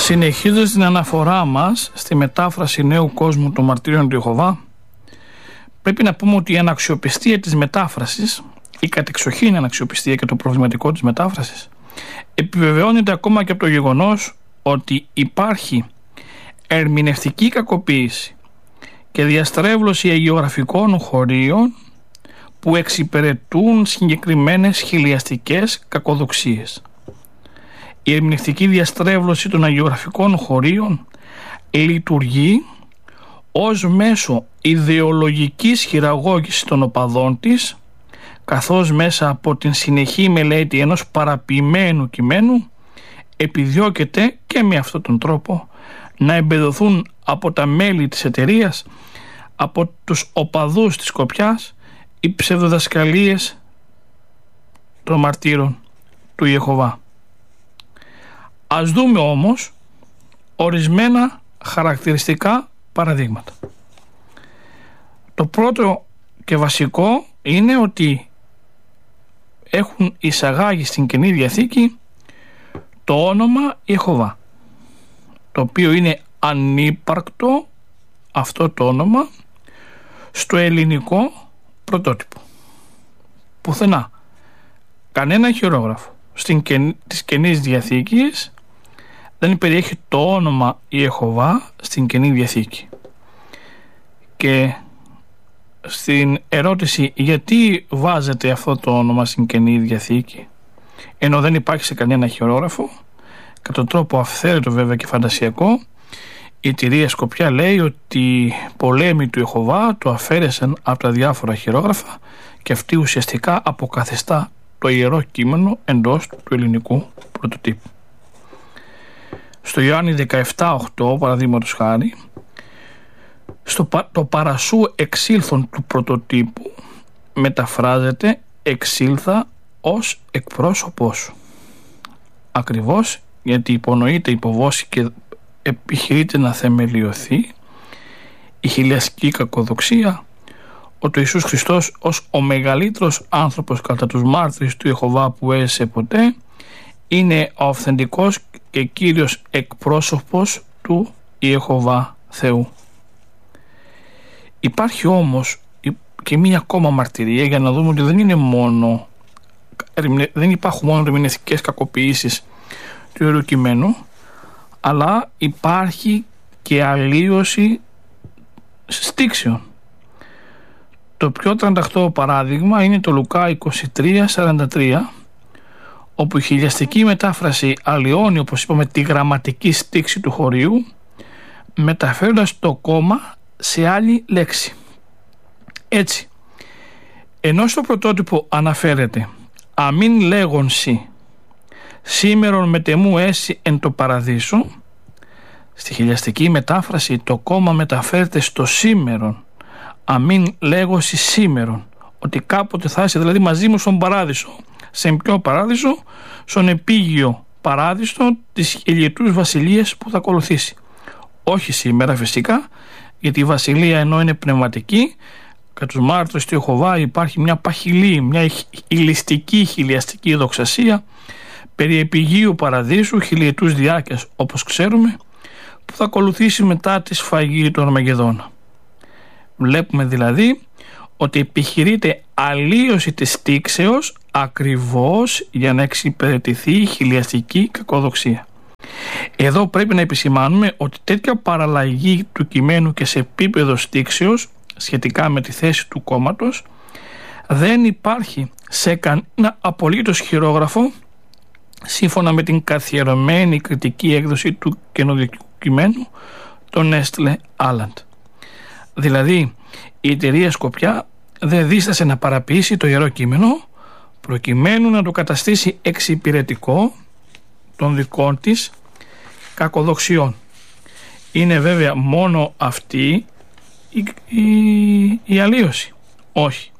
Συνεχίζοντας την αναφορά μας στη μετάφραση Νέου Κόσμου των Μαρτύριων του Ιεχωβά, πρέπει να πούμε ότι η αναξιοπιστία της μετάφρασης, η κατεξοχήν αναξιοπιστία και το προβληματικό της μετάφρασης, επιβεβαιώνεται ακόμα και από το γεγονός ότι υπάρχει ερμηνευτική κακοποίηση και διαστρέβλωση αγιογραφικών χωρίων που εξυπηρετούν συγκεκριμένες χιλιαστικές κακοδοξίες. Η ερμηνευτική διαστρέβλωση των αγιογραφικών χωρίων λειτουργεί ως μέσο ιδεολογικής χειραγώγησης των οπαδών της, καθώς μέσα από την συνεχή μελέτη ενός παραποιημένου κειμένου επιδιώκεται και με αυτόν τον τρόπο να εμπεδοθούν από τα μέλη της εταιρείας, από τους οπαδούς της Σκοπιάς, οι ψευδοδασκαλίες των μαρτύρων του Ιεχωβά. Ας δούμε όμως ορισμένα χαρακτηριστικά παραδείγματα. Το πρώτο και βασικό είναι ότι έχουν εισαγάγει στην Καινή Διαθήκη το όνομα Ιεχωβά, το οποίο είναι ανύπαρκτο αυτό το όνομα στο ελληνικό πρωτότυπο. Πουθενά, κανένα χειρόγραφο της Καινής Διαθήκης δεν περιέχει το όνομα Ιεχωβά στην Καινή Διαθήκη. Και στην ερώτηση γιατί βάζετε αυτό το όνομα στην Καινή Διαθήκη ενώ δεν υπάρχει σε κανένα χειρόγραφο, κατά τον τρόπο αυθαίρετο βέβαια και φαντασιακό, η εταιρεία Σκοπιά λέει ότι οι πολέμοι του Ιεχωβά το αφαίρεσαν από τα διάφορα χειρόγραφα και αυτή ουσιαστικά αποκαθιστά το ιερό κείμενο εντός του ελληνικού πρωτοτύπου. Στο Ιωάννη 17:8 παραδείγματος χάρη, το παρασού εξήλθον του πρωτοτύπου μεταφράζεται εξήλθα ως εκπρόσωπός σου. Ακριβώς γιατί υπονοείται υποβόση και επιχειρείται να θεμελιωθεί η χιλιαστική κακοδοξία ότι ο Ιησούς Χριστός ως ο μεγαλύτερος άνθρωπος κατά τους μάρτυρες του Ιεχωβά που έζησε ποτέ είναι ο αυθεντικός και κύριος εκπρόσωπος του Ιεχωβά Θεού. Υπάρχει όμως και μία ακόμα μαρτυρία για να δούμε ότι δεν υπάρχουν μόνο ερμηνευτικές κακοποιήσεις του Ιερού Κειμένου, αλλά υπάρχει και αλλίωση στίξεων. Το πιο τρανταχτό παράδειγμα είναι το Λουκά 23:43, όπου η χιλιαστική μετάφραση αλλοιώνει, όπως είπαμε, τη γραμματική στίξη του χωρίου, μεταφέροντας το κόμμα σε άλλη λέξη. Έτσι, ενώ στο πρωτότυπο αναφέρεται «αμήν λέγον σοι, σήμερον μετεμού έσυ εν το παραδείσο», στη χιλιαστική μετάφραση το κόμμα μεταφέρεται στο σήμερον, «αμήν λέγον σοι σήμερον», ότι κάποτε θα είσαι δηλαδή μαζί μου στον παράδεισο. Σε ποιο παράδεισο? Στον επίγειο παράδεισο της χιλιετούς βασιλείας που θα ακολουθήσει. Όχι σήμερα φυσικά, γιατί η βασιλεία ενώ είναι πνευματική, κατά τους μάρτυρες του Ιεχωβά υπάρχει μια παχυλή, μια ηλιστική χιλιαστική δοξασία περί επιγείου παραδείσου χιλιετούς διάρκειας, όπως ξέρουμε, που θα ακολουθήσει μετά τη σφαγή του Αρμαγεδόνα. Βλέπουμε δηλαδή ότι επιχειρείται αλλίωση της στίξεως ακριβώς για να εξυπηρετηθεί η χιλιαστική κακοδοξία. Εδώ πρέπει να επισημάνουμε ότι τέτοια παραλλαγή του κειμένου και σε επίπεδο στίξεως σχετικά με τη θέση του κόμματος δεν υπάρχει σε κανένα απολύτως χειρόγραφο σύμφωνα με την καθιερωμένη κριτική έκδοση του καινούργιου κειμένου, τον Έστλε Άλαντ. Δηλαδή η εταιρεία Σκοπιά δεν δίστασε να παραποιήσει το ιερό κείμενο προκειμένου να το καταστήσει εξυπηρετικό των δικών της κακοδοξιών. Είναι βέβαια μόνο αυτή η αλλίωση? Όχι.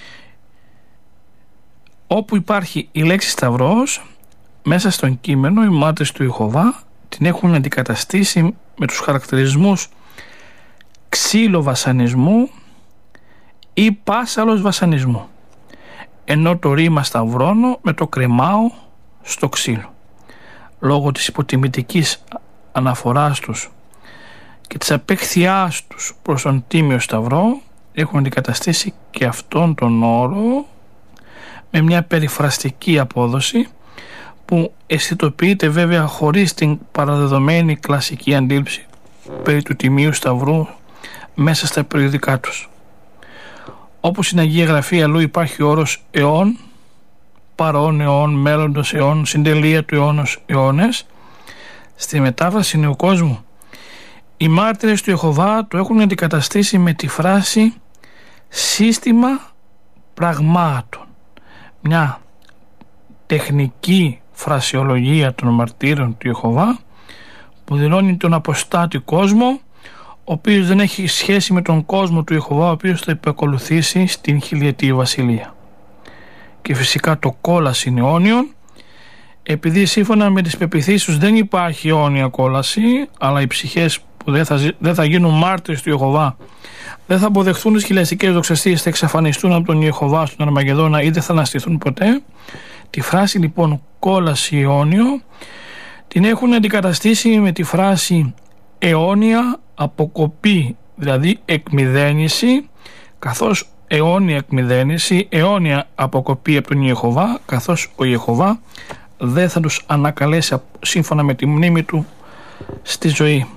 Όπου υπάρχει η λέξη σταυρός, μέσα στον κείμενο οι μάρτυρες του Ιεχωβά την έχουν αντικαταστήσει με τους χαρακτηρισμούς ξύλο βασανισμού ή πάσαλος βασανισμού, ενώ το ρήμα σταυρώνω με το κρεμάω στο ξύλο, λόγω της υποτιμητικής αναφοράς τους και της απέχθειάς τους προς τον Τίμιο Σταυρό έχουν αντικαταστήσει και αυτόν τον όρο με μια περιφραστική απόδοση που αισθητοποιείται βέβαια χωρίς την παραδεδομένη κλασική αντίληψη περί του Τιμίου Σταυρού μέσα στα περιοδικά τους. Όπως στην Αγία Γραφή αλλού υπάρχει ο όρος αιών, παρόν αιών, μέλλοντος αιών, συντελεία του αιώνος αιώνες, στη μετάφραση Νέου Κόσμου οι μάρτυρες του Ιεχωβά το έχουν αντικαταστήσει με τη φράση σύστημα πραγμάτων, μια τεχνική φρασιολογία των μαρτύρων του Ιεχωβά που δηλώνει τον αποστάτη κόσμο, ο οποίος δεν έχει σχέση με τον κόσμο του Ιεχωβά, ο οποίος θα επακολουθήσει στην χιλιετή βασιλεία. Και φυσικά το κόλαση είναι αιώνιον, επειδή σύμφωνα με τις πεποιθήσεις δεν υπάρχει αιώνια κόλαση, αλλά οι ψυχές που δεν θα γίνουν μάρτυρες του Ιεχωβά δεν θα αποδεχθούν τις χιλιαστικές δοξαστίες, θα εξαφανιστούν από τον Ιεχωβά στον Αρμαγεδόνα ή δεν θα αναστηθούν ποτέ. Τη φράση λοιπόν κόλαση αιώνιο την έχουν αντικαταστήσει με τη φράση αιώνια αποκοπή, δηλαδή εκμηδένιση, καθώς αιώνια εκμηδένιση, αιώνια αποκοπή από τον Ιεχωβά, καθώς ο Ιεχωβά δεν θα τους ανακαλέσει σύμφωνα με τη μνήμη του στη ζωή.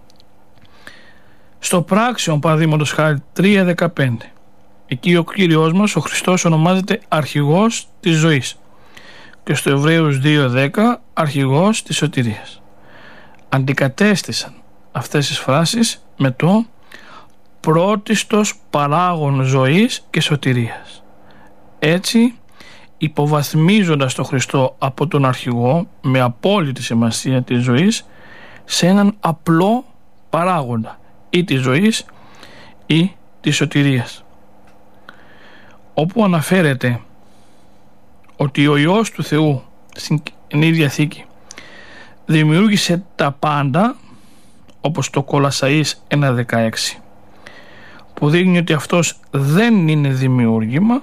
Στο Πράξεων παραδείγματος χάρη 3.15, εκεί ο Κύριος μας ο Χριστός ονομάζεται αρχηγός της ζωής και στο Εβραίους 2.10 αρχηγός της σωτηρίας. Αντικατέστησαν αυτές τις φράσεις με το πρώτιστος παράγων ζωής και σωτηρίας. Έτσι, υποβαθμίζοντας τον Χριστό από τον αρχηγό με απόλυτη σημασία της ζωής σε έναν απλό παράγοντα ή της ζωής ή της σωτηρίας, όπου αναφέρεται ότι ο Υιός του Θεού στην Καινή Διαθήκη δημιούργησε τα πάντα, όπως το Κολασσαΐς 1.16, που δείχνει ότι αυτός δεν είναι δημιούργημα.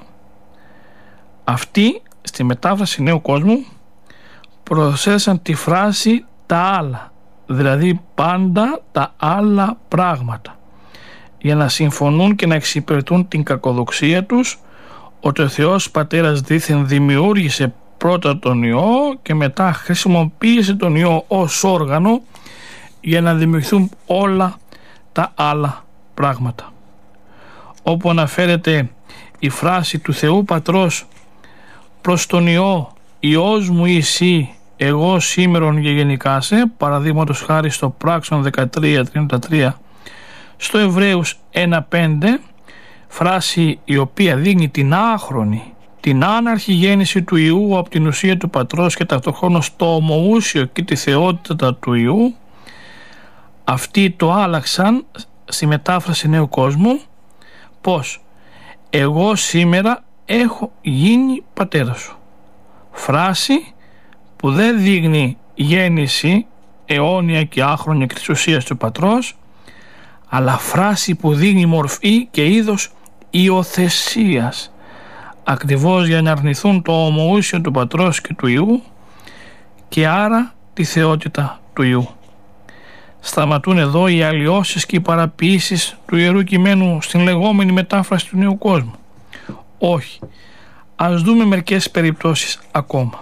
Αυτοί στη μετάφραση Νέου Κόσμου προσθέσαν τη φράση τα άλλα, δηλαδή πάντα τα άλλα πράγματα, για να συμφωνούν και να εξυπηρετούν την κακοδοξία τους ότι ο Θεός Πατέρας δήθεν δημιούργησε πρώτα τον Υιό και μετά χρησιμοποίησε τον Υιό ως όργανο για να δημιουργηθούν όλα τα άλλα πράγματα. Όπου αναφέρεται η φράση του Θεού Πατρός προς τον Υιό, Υιός μου εσύ, εγώ σήμερον γεγεννικάσε, παραδείγματος χάρη στο Πράξεων 13.33, στο Εβραίους 1.5, φράση η οποία δίνει την άχρονη, την άναρχη γέννηση του Υιού από την ουσία του Πατρός και ταυτοχρόνως το ομοούσιο και τη θεότητα του Υιού. Αυτοί το άλλαξαν στη μετάφραση Νέου Κόσμου πως εγώ σήμερα έχω γίνει πατέρας σου, φράση που δεν δείχνει γέννηση αιώνια και άχρονια και της ουσίας του Πατρός, αλλά φράση που δίνει μορφή και είδος υιοθεσίας, ακριβώς για να αρνηθούν το ομοούσιο του Πατρός και του Υιού και άρα τη θεότητα του Υιού. Σταματούν εδώ οι αλλοιώσεις και οι παραποιήσεις του Ιερού Κειμένου στην λεγόμενη μετάφραση του Νέου Κόσμου. Όχι. Ας δούμε μερικές περιπτώσεις ακόμα.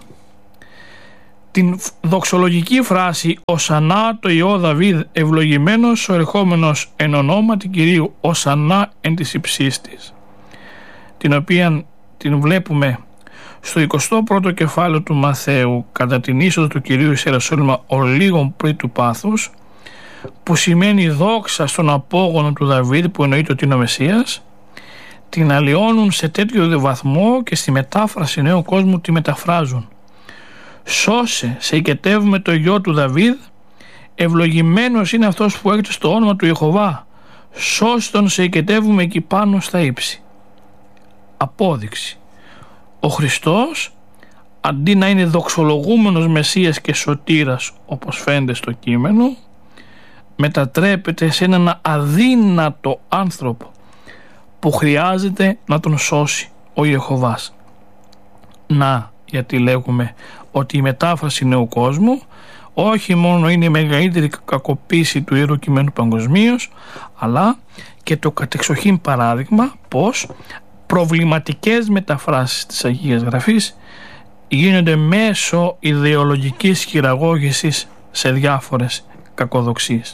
Την δοξολογική φράση «Οσανά το Υιό Δαβίδ ευλογημένος ο ερχόμενος εν ονόματι Κυρίου, Οσανά εν της υψής της», την οποία την βλέπουμε στο 21ο κεφάλαιο του Μαθαίου κατά την είσοδο του Κυρίου εις Ιεροσόλυμα ο λίγων πριν του πάθους, που σημαίνει δόξα στον απόγονο του Δαβίδ, που εννοείται ότι είναι ο Μεσσίας, την αλλοιώνουν σε τέτοιο βαθμό και στη μετάφραση Νέου Κόσμου τη μεταφράζουν «Σώσε, σε οικετεύουμε το γιο του Δαβίδ, ευλογημένος είναι αυτός που έρχεται στο όνομα του Ιεχωβά, σώσε τον, σε οικετεύουμε εκεί πάνω στα ύψη». Απόδειξη. Ο Χριστός, αντί να είναι δοξολογούμενος Μεσσίας και σωτήρας όπως φαίνεται στο κείμενο, μετατρέπεται σε έναν αδύνατο άνθρωπο που χρειάζεται να τον σώσει ο Ιεχωβάς. Να, γιατί λέγουμε ότι η μετάφραση Νέου Κόσμου όχι μόνο είναι η μεγαλύτερη κακοποίηση του Ιερού Κειμένου παγκοσμίως, αλλά και το κατεξοχήν παράδειγμα πως προβληματικές μεταφράσεις της Αγίας Γραφής γίνονται μέσω ιδεολογικής χειραγώγησης σε διάφορες κακοδοξίες.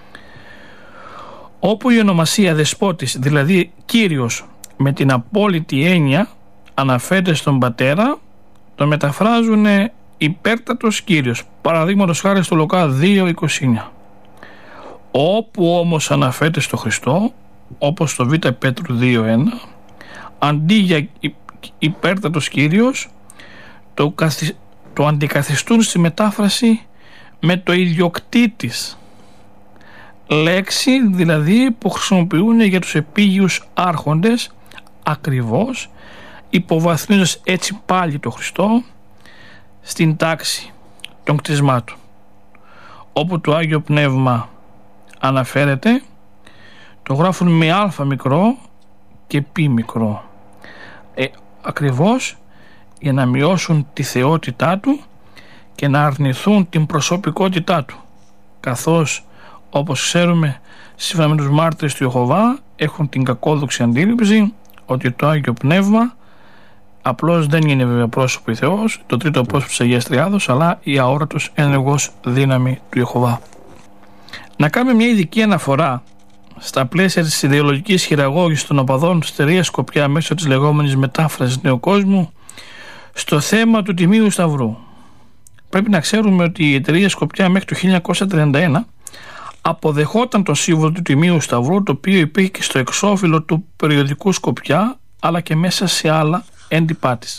Όπου η ονομασία δεσπότης, δηλαδή Κύριος, με την απόλυτη έννοια αναφέρεται στον Πατέρα, το μεταφράζουν υπέρτατος Κύριος, παραδείγματος χάρη στο Λουκά 2:29. Όπου όμως αναφέρεται στο Χριστό, όπως στο Β' Πέτρου 2:1, αντί για υπέρτατος Κύριος, το αντικαθιστούν στη μετάφραση με το ιδιοκτήτης, λέξη δηλαδή που χρησιμοποιούν για τους επίγειους άρχοντες, ακριβώς υποβαθμίζοντας έτσι πάλι το Χριστό στην τάξη των κτισμάτων. Όπου το Άγιο Πνεύμα αναφέρεται, το γράφουν με α μικρό και π μικρό, ακριβώς για να μειώσουν τη θεότητά του και να αρνηθούν την προσωπικότητά του, καθώς, όπως ξέρουμε, σύμφωνα με τους μάρτυρες του Ιεχωβά, έχουν την κακόδοξη αντίληψη ότι το Άγιο Πνεύμα απλώς δεν είναι βέβαια πρόσωπο ή Θεός, το τρίτο πρόσωπο της Αγίας Τριάδος, αλλά η αόρατος ενεργός δύναμη του Ιεχωβά. Να κάνουμε μια ειδική αναφορά στα πλαίσια της ιδεολογικής χειραγώγησης των οπαδών στη Τερία Σκοπιά μέσω της λεγόμενης μετάφρασης Νέου Κόσμου στο θέμα του Τιμίου Σταυρού. Πρέπει να ξέρουμε ότι η Εταιρεία Σκοπιά μέχρι το 1931 αποδεχόταν το σύμβολο του Τιμίου Σταυρού, το οποίο υπήρχε και στο εξώφυλλο του περιοδικού Σκοπιά, αλλά και μέσα σε άλλα έντυπά της.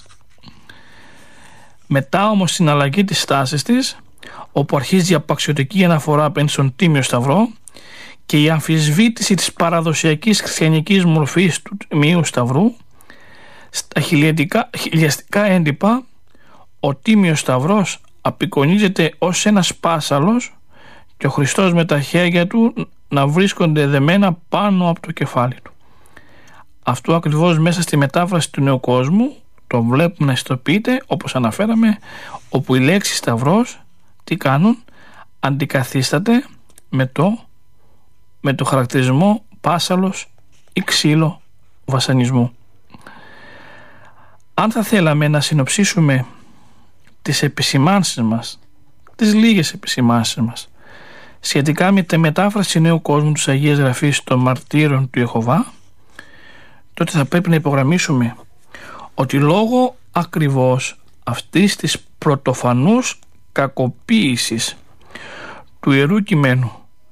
Μετά όμως στην αλλαγή της στάσης της, όπου αρχίζει η απαξιωτική αναφορά απέναντι στον Τίμιο Σταυρό και η αμφισβήτηση της παραδοσιακής χριστιανικής μορφής του Τιμίου Σταυρού, στα χιλιαστικά έντυπα ο Τίμιος Σταυρός απεικονίζεται ως ένας πάσαλος και ο Χριστός με τα χέρια του να βρίσκονται δεμένα πάνω από το κεφάλι του. Αυτό ακριβώς μέσα στη μετάφραση του Νέου Κόσμου το βλέπουμε να ιστοποιείται, όπως αναφέραμε, όπου η λέξη Σταυρός τι κάνουν, αντικαθίσταται με το χαρακτηρισμό πάσαλος ή ξύλο βασανισμού. Αν θα θέλαμε να συνοψίσουμε τις επισημάνσεις μας, τις λίγες επισημάνσεις μας σχετικά με τη μετάφραση Νέου Κόσμου της Αγίας Γραφής των μαρτύρων του Ιεχωβά, τότε θα πρέπει να υπογραμμίσουμε ότι λόγω ακριβώς αυτής της πρωτοφανούς κακοποίησης του Ιερού Κειμένου,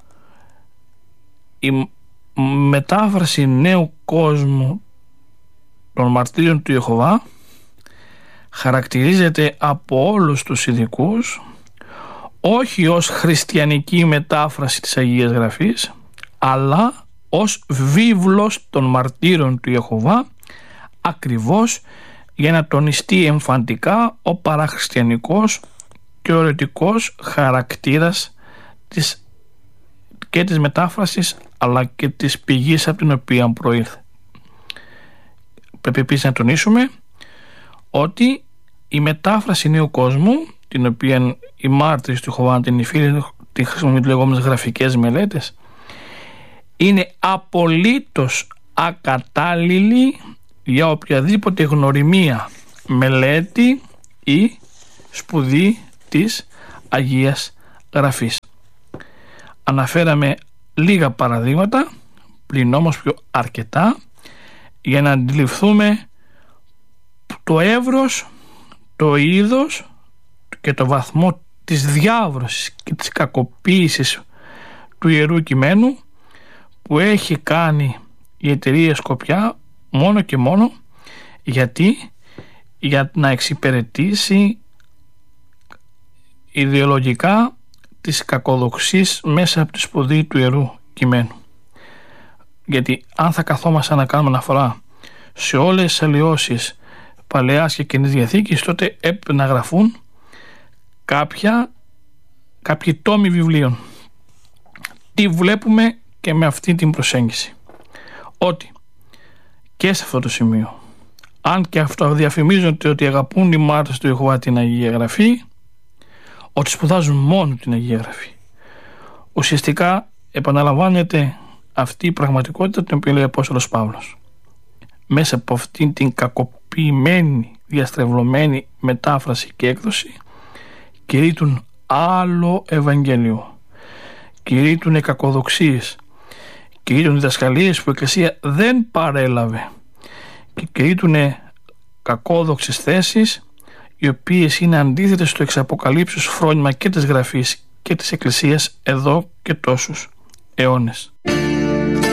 η μετάφραση Νέου Κόσμου των μαρτύρων του Ιεχωβά χαρακτηρίζεται από όλους τους ειδικούς όχι ως χριστιανική μετάφραση της Αγίας Γραφής, αλλά ως βίβλος των μαρτύρων του Ιεχωβά, ακριβώς για να τονιστεί εμφαντικά ο παραχριστιανικός και ορετικός χαρακτήρας και της μετάφρασης, αλλά και της πηγής από την οποία προήλθε. Πρέπει επίσης να τονίσουμε ότι η μετάφραση Νέου Κόσμου, την οποία οι μάρτυρες του Ιεχωβά την χρησιμοποιούν τις λεγόμενες γραφικές μελέτες, είναι απολύτως ακατάλληλη για οποιαδήποτε γνωριμία, μελέτη ή σπουδή της Αγίας Γραφής. Αναφέραμε λίγα παραδείγματα, πλην όμως πιο αρκετά, για να αντιληφθούμε το εύρος, το είδος και το βαθμό της διάβρωσης και της κακοποίησης του Ιερού Κειμένου που έχει κάνει η Εταιρεία Σκοπιά μόνο και μόνο για να εξυπηρετήσει ιδεολογικά της κακοδοξής μέσα από τη σπουδή του Ιερού Κειμένου. Γιατί αν θα καθόμαστε να κάνουμε αναφορά σε όλες τις αλλοιώσεις Παλαιάς και Καινής Διαθήκης, τότε έπρεπε να γραφούν κάποιοι τόμοι βιβλίων. Τι βλέπουμε και με αυτή την προσέγγιση? Ότι και σε αυτό το σημείο, αν και αυτό διαφημίζονται ότι αγαπούν οι μάρτυρες του Ιεχωβά την Αγία Γραφή, ότι σπουδάζουν μόνο την Αγία Γραφή. Ουσιαστικά επαναλαμβάνεται αυτή η πραγματικότητα την οποία λέει ο Απόστολος Παύλος. Μέσα από αυτήν την κακοποιημένη, διαστρεβλωμένη μετάφραση και έκδοση κηρύττουν άλλο Ευαγγέλιο, κηρύττουν κακοδοξίες, κηρύττουν διδασκαλίες που η Εκκλησία δεν παρέλαβε και κηρύττουν κακόδοξες θέσεις οι οποίες είναι αντίθετες στο εξαποκαλύψεως φρόνημα και της Γραφής και της Εκκλησίας εδώ και τόσους αιώνες.